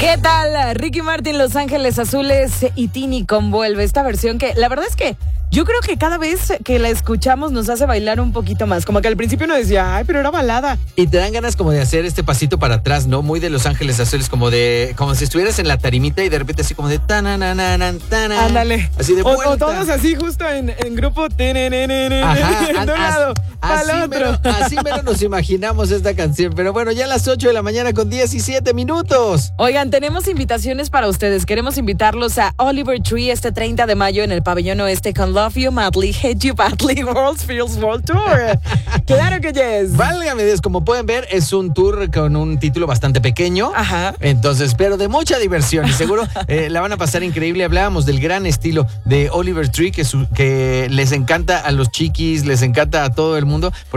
¿Qué tal? Ricky Martin, Los Ángeles Azules y Tini con Vuelve. Esta versión que la verdad es que yo creo que cada vez que la escuchamos nos hace bailar un poquito más. Como que al principio uno decía, ay, pero era balada. Y te dan ganas como de hacer este pasito para atrás, ¿no? Muy de Los Ángeles Azules, como si estuvieras en la tarimita y de repente así como de tananananan, tanan. Ándale. Así de vuelta. O todos así justo en grupo. Ajá, De un lado, al otro. Así menos nos imaginamos esta canción. Pero bueno, ya a las 8 de la mañana con 17 minutos. Oigan, tenemos invitaciones para ustedes. Queremos invitarlos a Oliver Tree este 30 de mayo en el Pabellón Oeste con Love You Madly, Hate You Badly, World Feels World Tour. Claro que yes. Válgame Dios, como pueden ver, es un tour con un título bastante pequeño. Ajá. Entonces, pero de mucha diversión y seguro la van a pasar increíble. Hablábamos del gran estilo de Oliver Tree que les encanta a los chiquis, les encanta a todo el mundo.